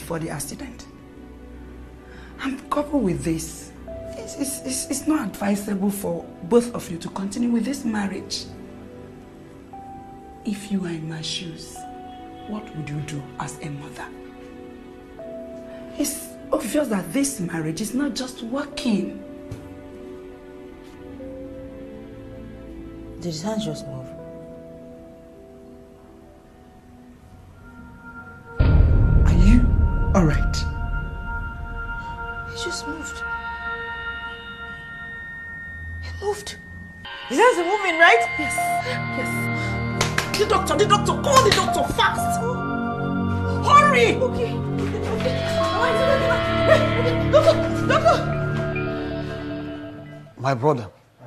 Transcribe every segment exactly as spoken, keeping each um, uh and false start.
before the accident. And coupled with this, it's, it's, it's, it's not advisable for both of you to continue with this marriage. If you are in my shoes, what would you do as a mother? It's obvious that this marriage is not just working. Did his hands just move? Are you all right? He just moved. He moved. His hands are moving, right? Yes. Yes. The doctor, the doctor, call the doctor fast. Hurry! Okay. Okay. Okay. Doctor, doctor. My brother,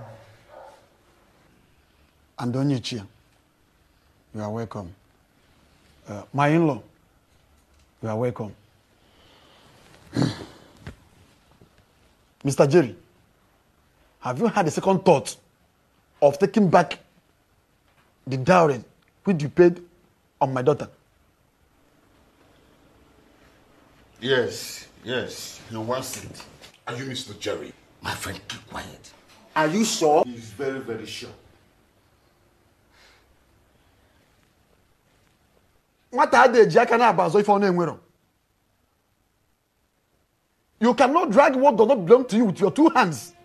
Andonichia, you are welcome. Uh, my in-law, you are welcome. Mister Jerry, have you had a second thought of taking back the dowry which you paid on my daughter? Yes, yes, he wants it. Are you Mister Jerry? My friend, keep quiet. Are you sure? He's very, very sure. What are they? You cannot drag what does not belong to you with your two hands.